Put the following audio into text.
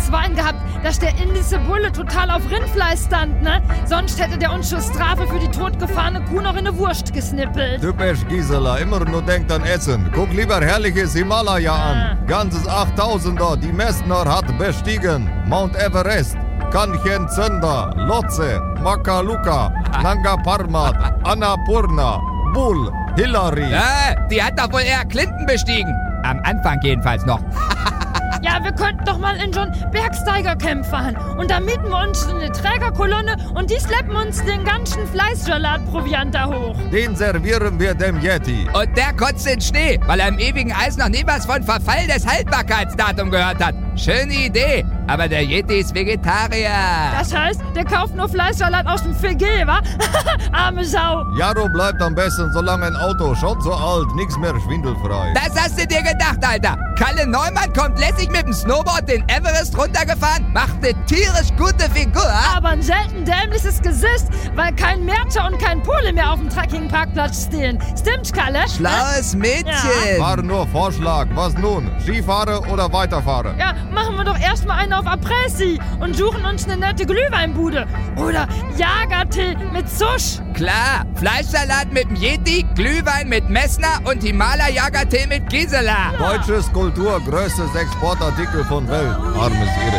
Glas Wein gehabt, dass der indische Bulle total auf Rindfleisch stand, ne? Sonst hätte der uns zur Strafe für die totgefahrene Kuh noch in eine Wurst gesnippelt. Typisch Gisela, immer nur denkt an Essen. Guck lieber herrliches Himalaya an. Ganzes 8000er, die Messner hat bestiegen. Mount Everest, Kanchenjunga, Lhotse, Makaluka, Nanga Parbat, Annapurna, Bull, Hillary. Die hat doch wohl eher Clinton bestiegen. Am Anfang jedenfalls noch. Ja, wir könnten doch mal in so ein Bergsteigercamp fahren. Und da mieten wir uns eine Trägerkolonne und die schleppen uns den ganzen Fleischsalatproviant da hoch. Den servieren wir dem Yeti. Und der kotzt in Schnee, weil er im ewigen Eis noch nie was von Verfall des Haltbarkeitsdatums gehört hat. Schöne Idee, aber der Yeti ist Vegetarier. Das heißt, der kauft nur Fleischsalat aus dem Filet, wa? Arme Sau. Jaro bleibt am besten so lange im Auto. Schon so alt, nix mehr schwindelfrei. Das hast du dir gedacht, Alter. Kalle Neumann kommt lässig mit dem Snowboard den Everest runtergefahren, macht eine tierisch gute Figur. Aber ein selten dämliches Gesicht, weil kein Merzer und kein Pole mehr auf dem Trekkingparkplatz stehen. Stimmt's, Kalle? Schlaues Mädchen. War nur Vorschlag. Was nun? Skifahre oder weiterfahren? Ja, machen wir doch erstmal einen auf Après-Ski und suchen uns eine nette Glühweinbude. Oder Jagertee mit Susch. Klar, Fleischsalat mit dem Yeti, Glühwein mit Messner und Himalaya-Jagertee mit Gisela. Deutsches Kultur, größtes Exportartikel von Welt. Armes Irre.